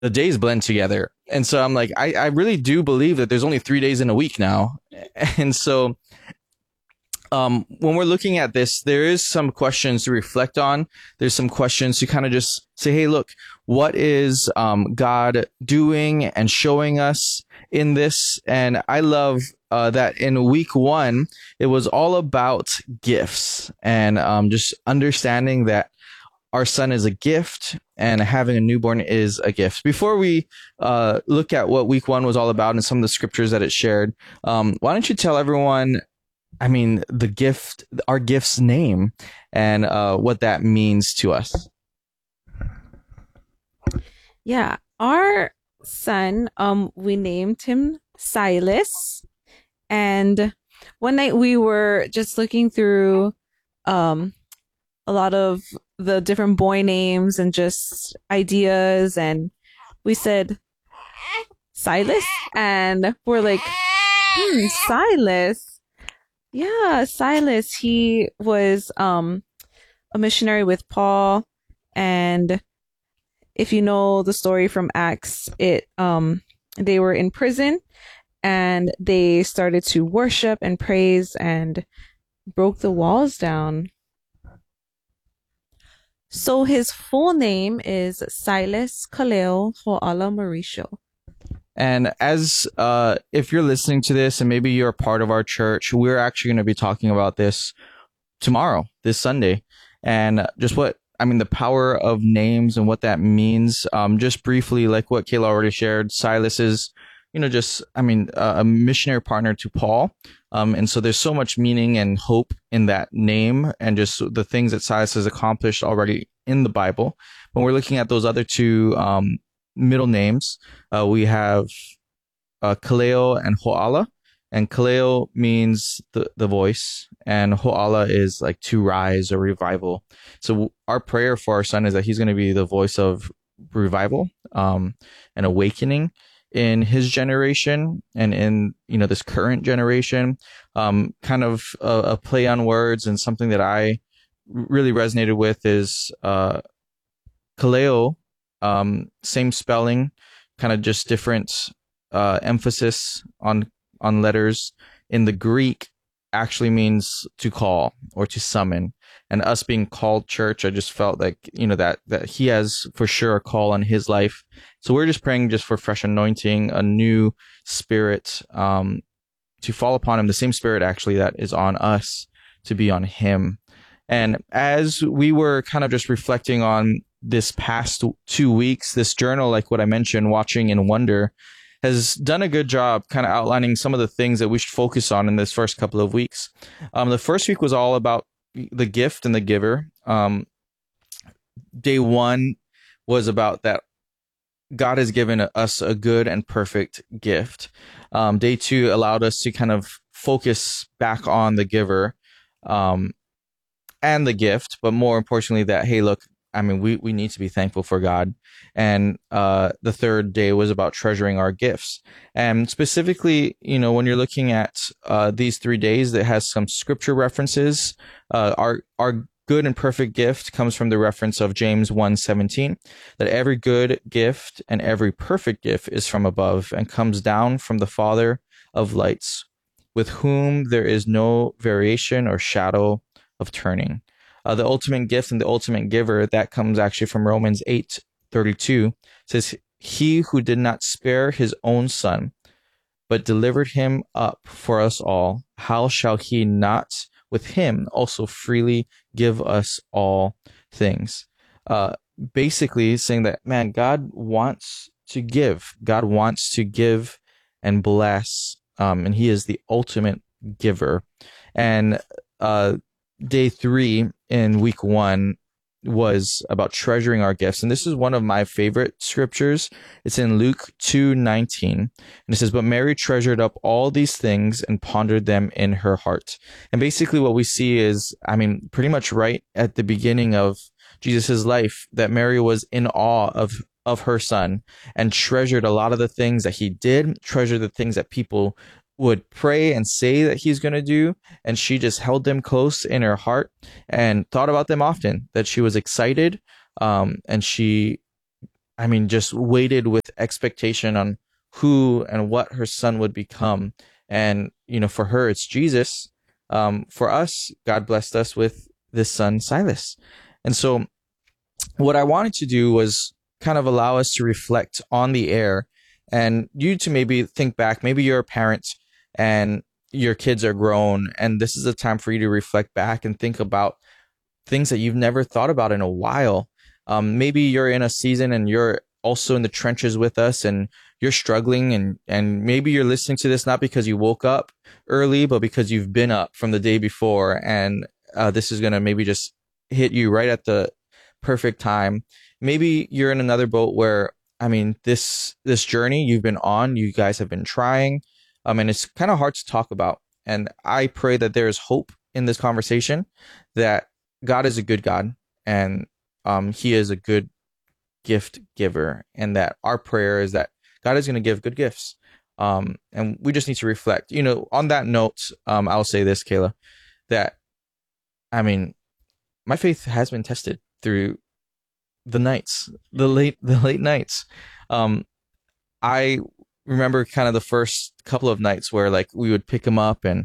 the days blend together. And so I'm like, I really do believe that there's only 3 days in a week now. And so when we're looking at this, there is some questions to reflect on. There's some questions to kind of just say, hey, look, what is God doing and showing us in this? And I love that in week one, it was all about gifts and just understanding that our son is a gift and having a newborn is a gift. Before we look at what week one was all about and some of the scriptures that it shared, why don't you tell everyone, I mean, the gift, our gift's name, and what that means to us. Yeah, our son, we named him Silas. And one night we were just looking through um a lot of the different boy names and just ideas, and we said Silas, and we're like, Silas. Yeah, Silas. He was a missionary with Paul, and if you know the story from Acts, it they were in prison and they started to worship and praise and broke the walls down. So his full name is Silas Kaleo Ho'ala Mauricio. And as if you're listening to this and maybe you're a part of our church, we're actually going to be talking about this tomorrow, this Sunday, and just what I mean, the power of names and what that means. Just briefly, like what Kayla already shared, Silas is, just I mean, a missionary partner to Paul, and so there's so much meaning and hope in that name, and just the things that Silas has accomplished already in the Bible. When we're looking at those other two middle names, we have Kaleo and Ho'ala. And Kaleo means the voice, and Ho'ala is like to rise or revival. So our prayer for our son is that he's going to be the voice of revival and awakening in his generation and in this current generation. Kind of a play on words, and something that I really resonated with is Kaleo, same spelling, kind of just different emphasis on letters. In the Greek actually means to call or to summon. And us being called church, I just felt like, that he has for sure a call on his life. So we're just praying just for fresh anointing, a new spirit to fall upon him, the same spirit actually that is on us to be on him. And as we were kind of just reflecting on this past 2 weeks, this journal, like what I mentioned, Watching in Wonder, has done a good job kind of outlining some of the things that we should focus on in this first couple of weeks. The first week was all about the gift and the giver. Day one was about that God has given us a good and perfect gift. Day two allowed us to kind of focus back on the giver and the gift, but more importantly that, hey, look, I mean, we need to be thankful for God. And the third day was about treasuring our gifts. And specifically, when you're looking at these 3 days, that has some scripture references. Our good and perfect gift comes from the reference of James 1:17, that every good gift and every perfect gift is from above and comes down from the Father of lights, with whom there is no variation or shadow of turning. The ultimate gift and the ultimate giver, that comes actually from Romans 8:32, says, he who did not spare his own son, but delivered him up for us all, how shall he not with him also freely give us all things? Basically saying that, man, God wants to give. God wants to give and bless, and he is the ultimate giver. And day 3 in week 1 was about treasuring our gifts. And this is one of my favorite scriptures. It's in Luke 2:19. And it says, but Mary treasured up all these things and pondered them in her heart. And basically what we see is, I mean, pretty much right at the beginning of Jesus's life, that Mary was in awe of her son and treasured a lot of the things that he did, treasured the things that people would pray and say that he's going to do, and she just held them close in her heart and thought about them often, that she was excited, and she, I mean, just waited with expectation on who and what her son would become. And, for her, it's Jesus. For us, God blessed us with this son, Silas. And so what I wanted to do was kind of allow us to reflect on the air and you to maybe think back. Maybe you're a parent and your kids are grown, and this is a time for you to reflect back and think about things that you've never thought about in a while. Maybe you're in a season and you're also in the trenches with us and you're struggling, and maybe you're listening to this not because you woke up early, but because you've been up from the day before. And this is going to maybe just hit you right at the perfect time. Maybe you're in another boat where, I mean, this journey you've been on, you guys have been trying, and it's kind of hard to talk about. And I pray that there is hope in this conversation, that God is a good God, and He is a good gift giver, and that our prayer is that God is going to give good gifts. And we just need to reflect. On that note, I'll say this, Kayla, that I mean, my faith has been tested through the nights, the late nights. I remember kind of the first couple of nights where like we would pick him up, and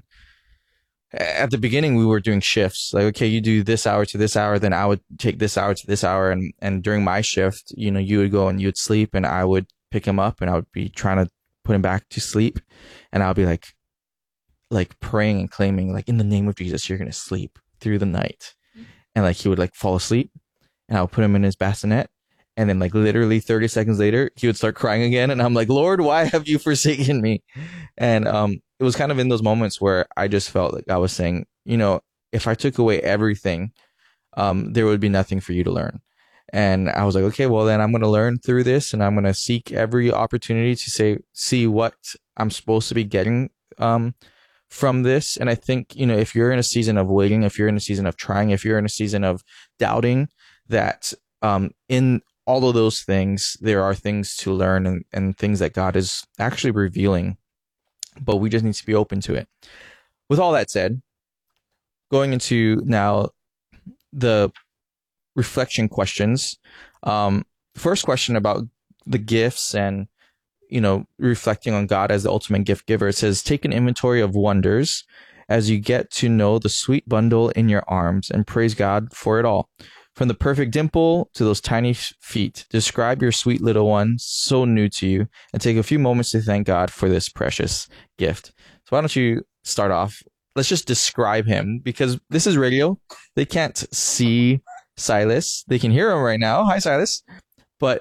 at the beginning we were doing shifts. Like, okay, you do this hour to this hour, then I would take this hour to this hour, and during my shift, you would go and you would sleep, and I would pick him up, and I would be trying to put him back to sleep, and I'll be like praying and claiming, like, in the name of Jesus, you're gonna sleep through the night. And like he would like fall asleep, and I would put him in his bassinet, and then like literally 30 seconds later he would start crying again, and I'm like, Lord, why have you forsaken me? And it was kind of in those moments where I just felt like I was saying, if I took away everything, there would be nothing for you to learn. And I was like, okay, well then I'm going to learn through this, and I'm going to seek every opportunity to see what I'm supposed to be getting from this. And I think, if you're in a season of waiting, if you're in a season of trying, if you're in a season of doubting, that in all of those things, there are things to learn, and things that God is actually revealing, but we just need to be open to it. With all that said, going into now the reflection questions. First question about the gifts and reflecting on God as the ultimate gift giver. It says, take an inventory of wonders as you get to know the sweet bundle in your arms, and praise God for it all. From the perfect dimple to those tiny feet, describe your sweet little one, so new to you, and take a few moments to thank God for this precious gift. So why don't you start off? Let's just describe him, because this is radio. They can't see Silas. They can hear him right now. Hi, Silas. But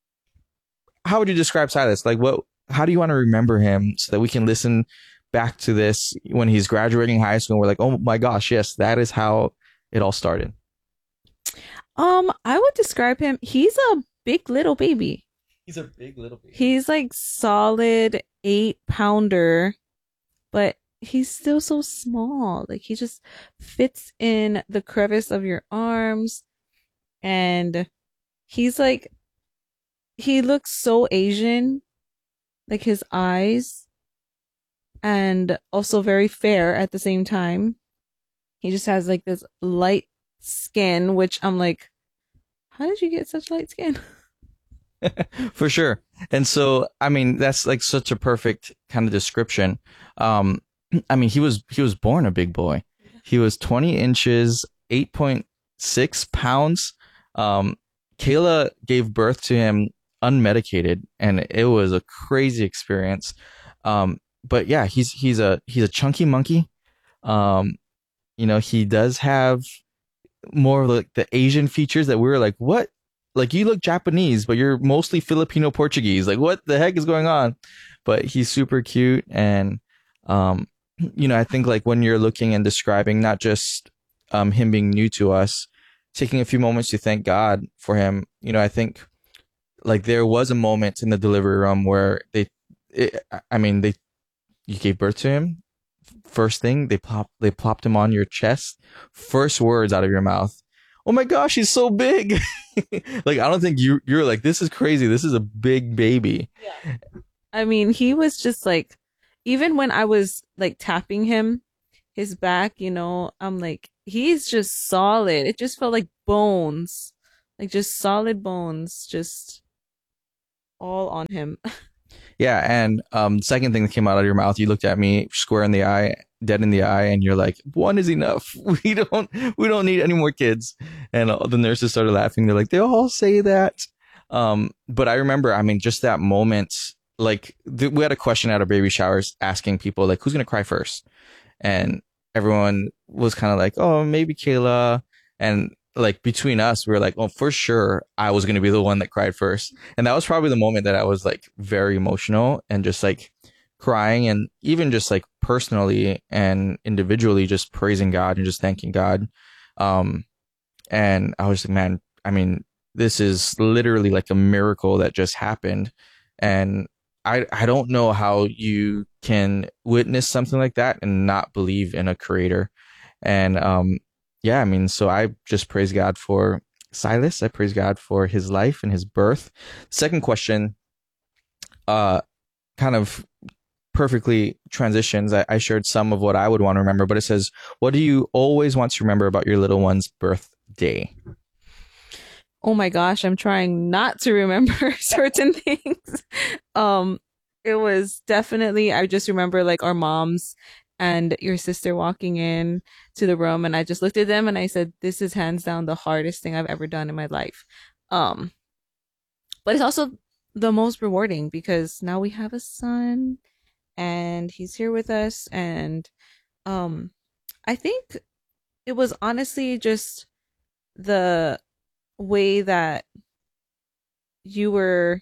how would you describe Silas? Like, how do you want to remember him so that we can listen back to this when he's graduating high school and we're like, oh my gosh, yes, that is how it all started. I would describe him. He's a big little baby. He's a big little baby. He's like solid 8-pounder, but he's still so small. Like, he just fits in the crevice of your arms, and he's like, he looks so Asian, like his eyes, and also very fair at the same time. He just has like this light skin, which I'm like, how did you get such light skin? For sure. And so, I mean, that's like such a perfect kind of description. I mean, he was born a big boy. He was 20 inches, 8.6 pounds. Kayla gave birth to him unmedicated, and it was a crazy experience. But yeah, he's a chunky monkey. He does have more of like the Asian features that we were like, what? Like, you look Japanese, but you're mostly Filipino Portuguese. Like, what the heck is going on? But he's super cute. And, I think like when you're looking and describing not just him being new to us, taking a few moments to thank God for him, I think like there was a moment in the delivery room where you gave birth to him. First thing, they plopped him on your chest. First words out of your mouth, oh my gosh, he's so big. Like, I don't think you're like, this is crazy. This is a big baby. Yeah. I mean, he was just like, even when I was like tapping him, his back, I'm like, he's just solid. It just felt like bones, like just solid bones. Just, all on him. Yeah, and second thing that came out of your mouth, you looked at me square in the eye, dead in the eye, and you're like, "One is enough. We don't need any more kids." And all the nurses started laughing. They're like, "They all say that." But I remember, I mean, just that moment, like we had a question at our baby showers asking people like, "Who's gonna cry first?" And everyone was kind of like, "Oh, maybe Kayla." And like between us, we were like, "Oh, for sure, I was gonna be the one that cried first." And that was probably the moment that I was like very emotional and just like crying and even just like personally and individually just praising God and just thanking God. Um, and I was like, man, I mean, this is literally like a miracle that just happened. And I don't know how you can witness something like that and not believe in a creator. And yeah, I mean, so I just praise God for Silas. I praise God for his life and his birth. Second question, uh, kind of perfectly transitions. I shared some of what I would want to remember, but it says, what do you always want to remember about your little one's birthday? Oh my gosh, I'm trying not to remember certain things. Um, it was definitely, I just remember like our moms and your sister walking in to the room, and I just looked at them and I said, "This is hands down the hardest thing I've ever done in my life." Um, but it's also the most rewarding because now we have a son and he's here with us, and um I think it was honestly just the way that you were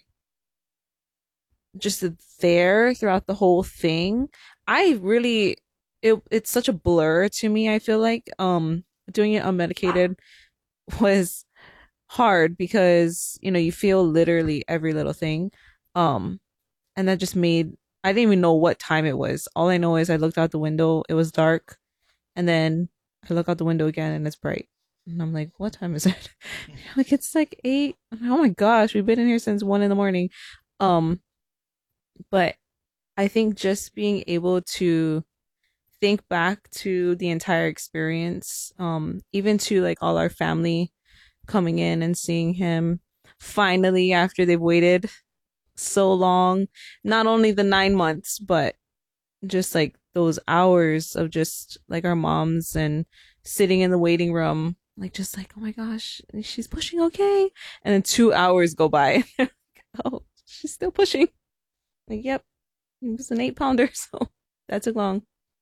just there throughout the whole thing. I really it's such a blur to me. I feel like doing it unmedicated was hard because you feel literally every little thing. Um and that just made I didn't even know what time it was. All I know is I looked out the window, it was dark, and then I look out the window again and it's bright. And I'm like, what time is it? Like it's like 8. Oh my gosh, we've been in here since 1 in the morning. Um, but I think just being able to think back to the entire experience, even to like all our family coming in and seeing him finally after they've waited so long, not only the 9 months, but just like those hours of just like our moms and sitting in the waiting room, like just like, oh my gosh, she's pushing okay. And then 2 hours go by. Oh, she's still pushing. Like, yep, it was an 8 pounder, so that took long.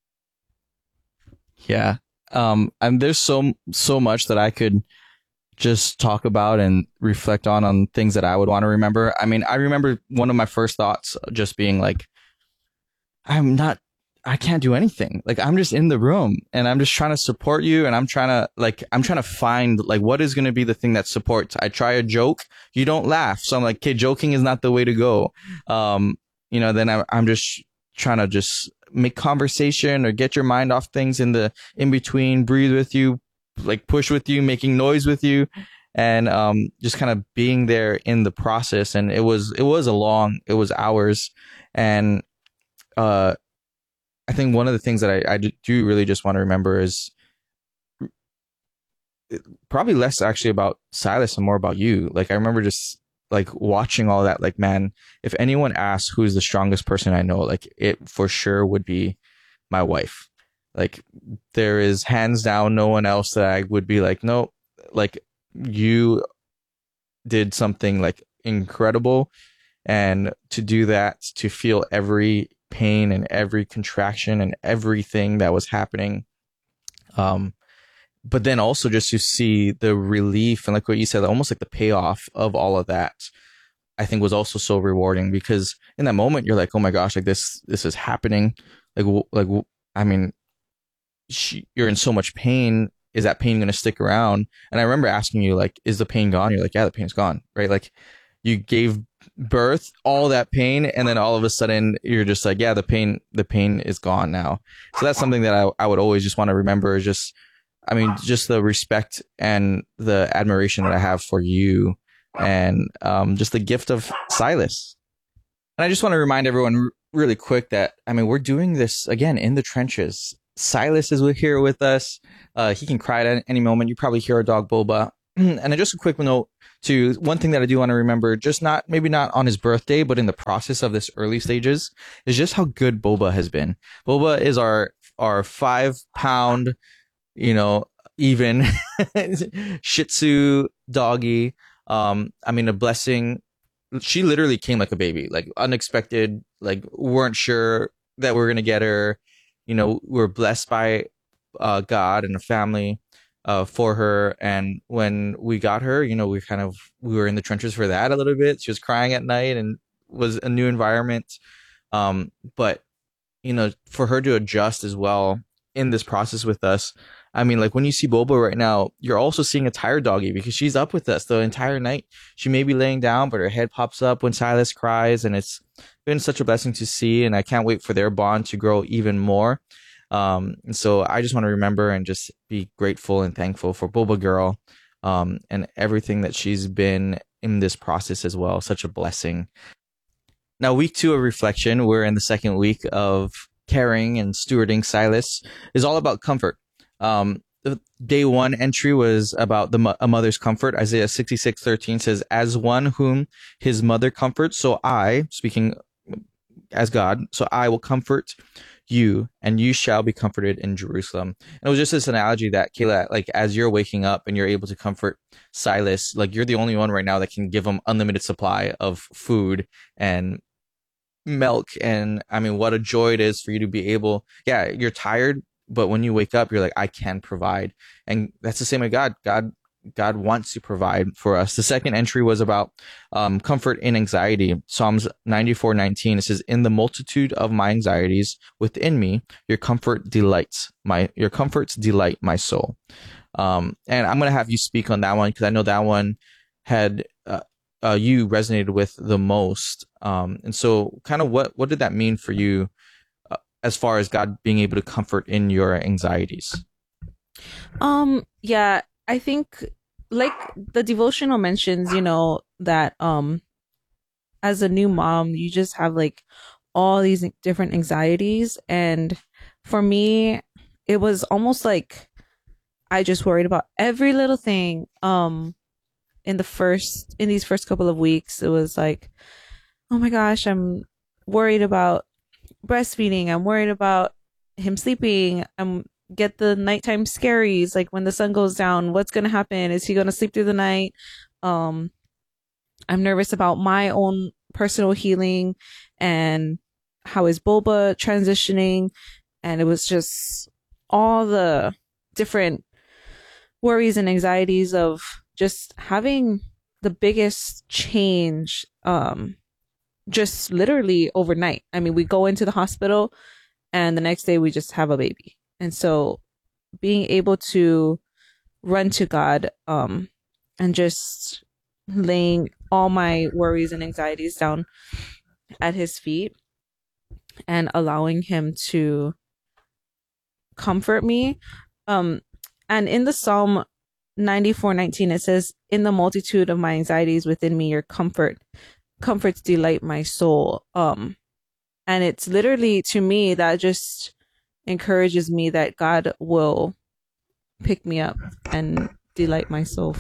Yeah. And there's so much that I could just talk about and reflect on things that I would want to remember. I mean, I remember one of my first thoughts just being like, I'm not, I can't do anything. Like, I'm just in the room and I'm just trying to support you. And I'm trying to find like, what is going to be the thing that supports. I try a joke, you don't laugh. So I'm like, okay, joking is not the way to go. Then I'm just trying to just make conversation or get your mind off things in between, breathe with you, like push with you, making noise with you. And just kind of being there in the process. And it was it was hours. And uh, I think one of the things that I do really just want to remember is probably less actually about Silas and more about you. Like I remember just like watching all that, like, man, if anyone asks who's the strongest person I know, like it for sure would be my wife. Like there is hands down no one else that I would be like, no, like you did something like incredible. And to do that, to feel every pain and every contraction and everything that was happening. But then also just to see the relief and like what you said, almost like the payoff of all of that, I think was also so rewarding because in that moment you're like, oh my gosh, like this is happening. I mean, you're in so much pain. Is that pain going to stick around? And I remember asking you, like, is the pain gone? You're like, yeah, the pain's gone, right? Like you gave birth, all that pain, and then all of a sudden you're just like, yeah, the pain is gone now. So that's something that I would always just want to remember is just, I mean, just the respect and the admiration that I have for you and just the gift of Silas. And I just want to remind everyone really quick that, I mean, we're doing this again in the trenches. Silas is here with us. He can cry at any moment. You probably hear our dog Boba And just a quick note to one thing that I do want to remember, just not maybe not on his birthday, but in the process of this early stages, is just how good Boba has been. Boba is our 5 pound, even Shih Tzu doggy. I mean, a blessing. She literally came like a baby, like unexpected, like weren't sure that we are gonna get her. We're blessed by God and a family for her. And when we got her, we were in the trenches for that a little bit. She was crying at night and was a new environment. But for her to adjust as well in this process with us. I mean, like when you see Boba right now, you're also seeing a tired doggy because she's up with us the entire night. She may be laying down, but her head pops up when Silas cries, and it's been such a blessing to see. And I can't wait for their bond to grow even more. And so I just want to remember and just be grateful and thankful for Boba Girl, and everything that she's been in this process as well. Such a blessing. Now, week 2 of reflection, we're in the second week of caring and stewarding Silas, is all about comfort. The day 1 entry was about a mother's comfort. Isaiah 66:13 says, "As one whom his mother comforts, so I," speaking as God, "so I will comfort you, and you shall be comforted in Jerusalem." And it was just this analogy that, Kayla, like as you're waking up and you're able to comfort Silas, like you're the only one right now that can give him unlimited supply of food and milk. And I mean, what a joy it is for you to be able, yeah, you're tired, but when you wake up, you're like, I can provide. And that's the same with God. God wants to provide for us. The second entry was about comfort in anxiety. Psalms 94:19, it says, "In the multitude of my anxieties within me, your comforts delight my soul." And I'm going to have you speak on that one because I know that one had you resonated with the most. And so kind of what did that mean for you as far as God being able to comfort in your anxieties? Yeah, I think like the devotional mentions, that as a new mom, you just have like all these different anxieties. And for me, it was almost like I just worried about every little thing. In these first couple of weeks, it was like, oh my gosh, I'm worried about breastfeeding. I'm worried about him sleeping. I'm get the nighttime scaries, like when the sun goes down, what's going to happen? Is he going to sleep through the night? I'm nervous about my own personal healing and how is Boba transitioning. And it was just all the different worries and anxieties of just having the biggest change, just literally overnight. I mean, we go into the hospital and the next day we just have a baby. And so being able to run to God, and just laying all my worries and anxieties down at his feet and allowing him to comfort me. And in the Psalm 94:19, it says, "In the multitude of my anxieties within me, your comforts delight my soul." And it's literally, to me, that just encourages me that God will pick me up and delight my soul.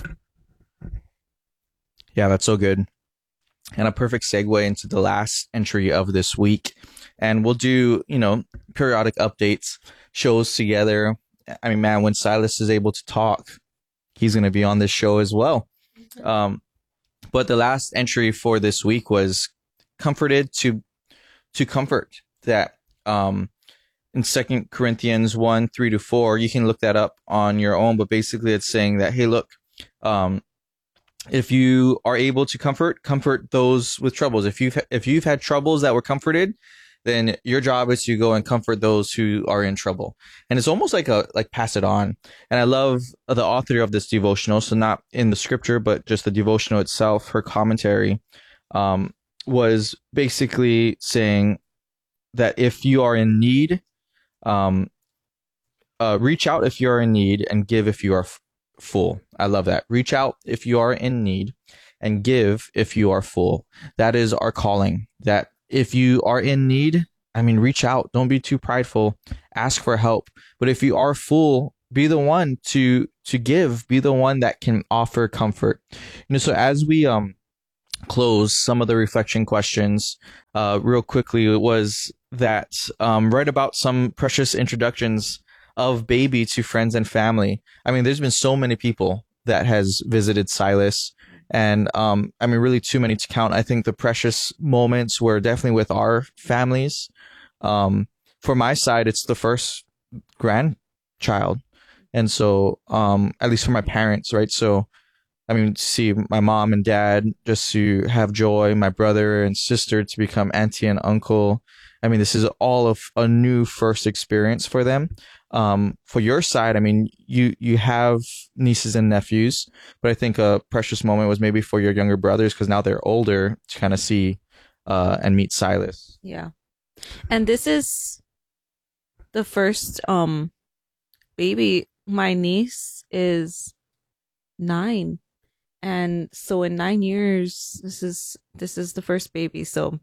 Yeah, that's so good. And a perfect segue into the last entry of this week. And we'll do, periodic updates, shows together. I mean, man, when Silas is able to talk, he's going to be on this show as well. But the last entry for this week was comforted to comfort. That in 2 Corinthians 1:3-4, you can look that up on your own. But basically it's saying that, hey, look, if you are able to comfort those with troubles. If you've had troubles that were comforted, then your job is to go and comfort those who are in trouble. And it's almost like pass it on. And I love the author of this devotional. So not in the scripture, but just the devotional itself, her commentary, was basically saying that if you are in need, reach out if you are in need and give if you are full. I love that. Reach out if you are in need and give if you are full. That is our calling. That if you are in need, reach out. Don't be too prideful. Ask for help. But if you are full, be the one to give, be the one that can offer comfort. So as we close some of the reflection questions real quickly, it was that write about some precious introductions of baby to friends and family. I mean, there's been so many people that has visited Silas, and really too many to count. I think the precious moments were definitely with our families. For my side, it's the first grandchild, and so at least for my parents, right? So to see my mom and dad, just to have joy, my brother and sister to become auntie and uncle. This is all of a new first experience for them. For your side, you have nieces and nephews, but I think a precious moment was maybe for your younger brothers, because now they're older, to kind of see and meet Silas. Yeah. And this is the first baby. My niece is 9. And so in 9 years, this is the first baby. So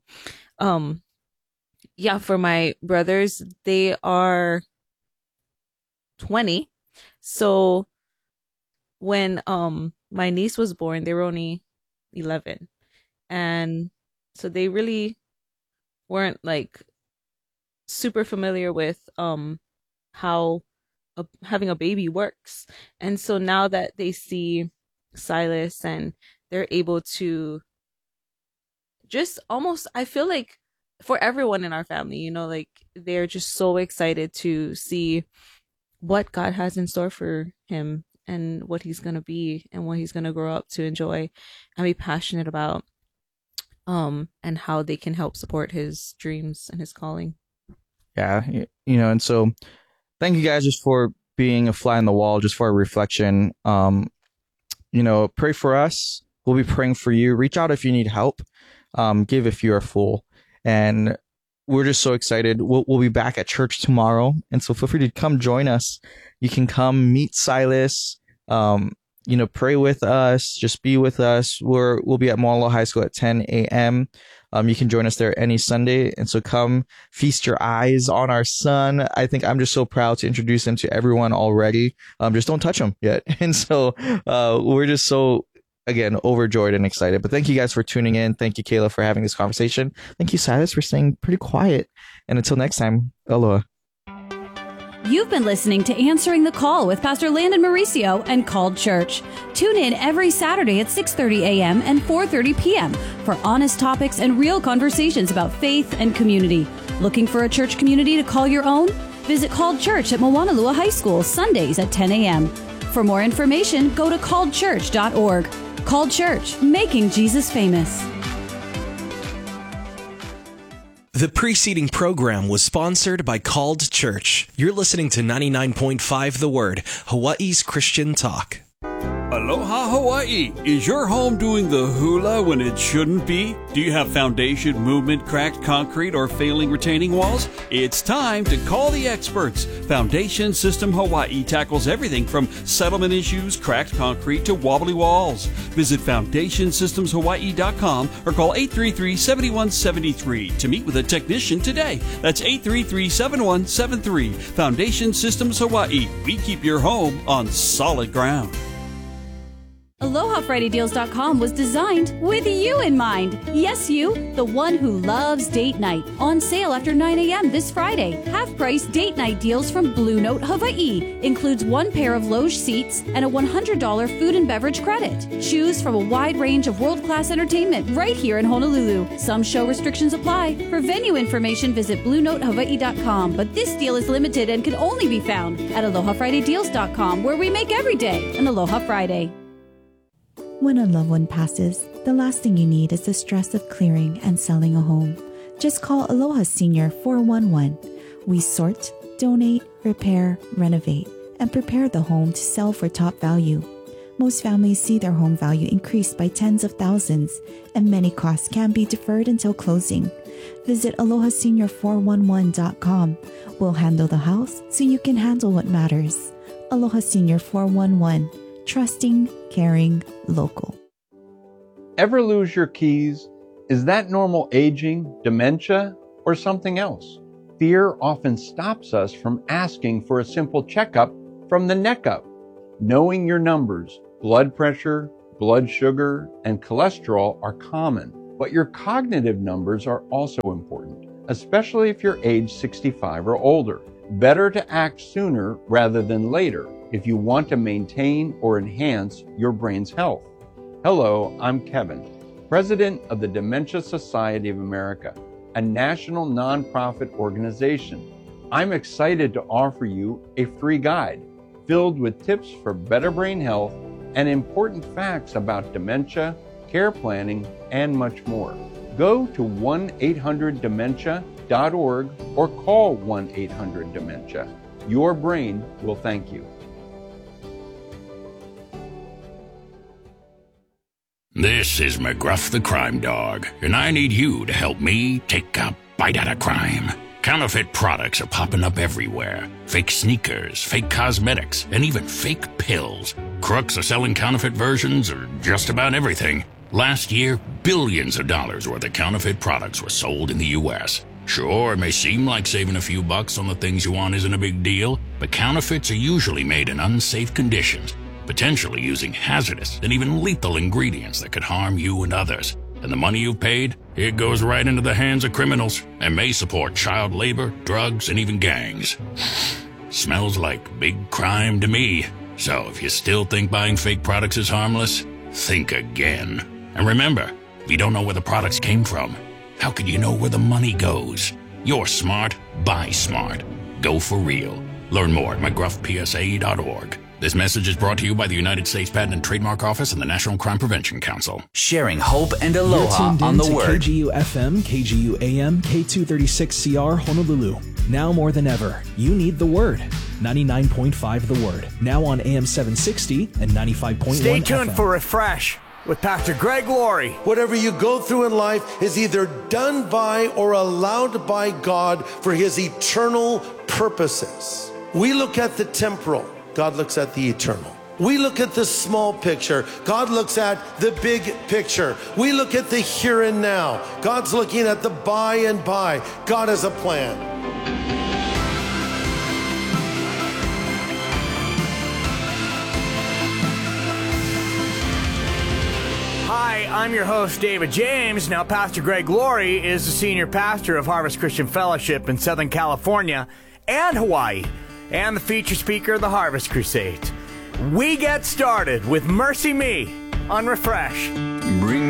yeah, for my brothers, they are 20. So when my niece was born, they were only 11. And so they really weren't like super familiar with how having a baby works. And so now that they see Silas and they're able to just almost, I feel like for everyone in our family, like they're just so excited to see what God has in store for him and what he's going to be and what he's going to grow up to enjoy and be passionate about, and how they can help support his dreams and his calling. Yeah. And so thank you guys just for being a fly on the wall, just for a reflection. Pray for us. We'll be praying for you. Reach out if you need help. Give if you are full. And we're just so excited. We'll be back at church tomorrow. And so feel free to come join us. You can come meet Silas, pray with us, just be with us. We'll be at Moalo High School at 10 a.m. You can join us there any Sunday. And so come feast your eyes on our son. I think I'm just so proud to introduce him to everyone already. Just don't touch him yet. And so we're just so, again, overjoyed and excited. But thank you guys for tuning in. Thank you, Kayla, for having this conversation. Thank you, Silas, for staying pretty quiet. And until next time, aloha. You've been listening to Answering the Call with Pastor Landon Mauricio and Called Church. Tune in every Saturday at 6:30 a.m. and 4:30 p.m. for honest topics and real conversations about faith and community. Looking for a church community to call your own? Visit Called Church at Moanalua High School Sundays at 10 a.m. For more information, go to calledchurch.org. Called Church, making Jesus famous. The preceding program was sponsored by Called Church. You're listening to 99.5 The Word, Hawaii's Christian talk. Aloha Hawaii! Is your home doing the hula when it shouldn't be? Do you have foundation, movement, cracked concrete, or failing retaining walls? It's time to call the experts. Foundation System Hawaii tackles everything from settlement issues, cracked concrete, to wobbly walls. Visit FoundationSystemsHawaii.com or call 833-7173 to meet with a technician today. That's 833-7173. Foundation Systems Hawaii. We keep your home on solid ground. AlohaFridayDeals.com was designed with you in mind. Yes, you, the one who loves date night. On sale after 9 a.m. this Friday. Half-price date night deals from Blue Note Hawaii. Includes 1 pair of loge seats and a $100 food and beverage credit. Choose from a wide range of world-class entertainment right here in Honolulu. Some show restrictions apply. For venue information, visit BlueNoteHawaii.com. But this deal is limited and can only be found at AlohaFridayDeals.com, where we make every day an Aloha Friday. When a loved one passes, the last thing you need is the stress of clearing and selling a home. Just call Aloha Senior 411. We sort, donate, repair, renovate, and prepare the home to sell for top value. Most families see their home value increase by tens of thousands, and many costs can be deferred until closing. Visit AlohaSenior411.com. We'll handle the house so you can handle what matters. Aloha Senior 411. Trusting, caring, local. Ever lose your keys? Is that normal aging, dementia, or something else? Fear often stops us from asking for a simple checkup from the neck up. Knowing your numbers, blood pressure, blood sugar, and cholesterol are common, but your cognitive numbers are also important, especially if you're age 65 or older. Better to act sooner rather than later if you want to maintain or enhance your brain's health. Hello, I'm Kevin, President of the Dementia Society of America, a national nonprofit organization. I'm excited to offer you a free guide filled with tips for better brain health and important facts about dementia, care planning, and much more. Go to 1-800-DEMENTIA.org or call 1-800-DEMENTIA. Your brain will thank you. This is McGruff the Crime Dog, and I need you to help me take a bite out of crime. Counterfeit products are popping up everywhere. Fake sneakers, fake cosmetics, and even fake pills. Crooks are selling counterfeit versions of just about everything. Last year, billions of dollars worth of counterfeit products were sold in the U.S. Sure, it may seem like saving a few bucks on the things you want isn't a big deal, but counterfeits are usually made in unsafe conditions, potentially using hazardous and even lethal ingredients that could harm you and others. And the money you've paid, it goes right into the hands of criminals and may support child labor, drugs, and even gangs. Smells like big crime to me. So if you still think buying fake products is harmless, think again. And remember, if you don't know where the products came from, how could you know where the money goes? You're smart, buy smart. Go for real. Learn more at mcgruffpsa.org. This message is brought to you by the United States Patent and Trademark Office and the National Crime Prevention Council. Sharing hope and aloha on the Word. KGU FM, KGU AM, K236CR, Honolulu. Now more than ever, you need the Word. 99.5 The Word. Now on AM 760 and 95.1 Stay tuned FM. for Refresh with Pastor Greg Laurie. Whatever you go through in life is either done by or allowed by God for His eternal purposes. We look at the temporal. God looks at the eternal. We look at the small picture. God looks at the big picture. We look at the here and now. God's looking at the by and by. God has a plan. Hi, I'm your host, David James. Now, Pastor Greg Laurie is the senior pastor of Harvest Christian Fellowship in Southern California and Hawaii, and the feature speaker of the Harvest Crusade. We get started with Mercy Me on Refresh. Bring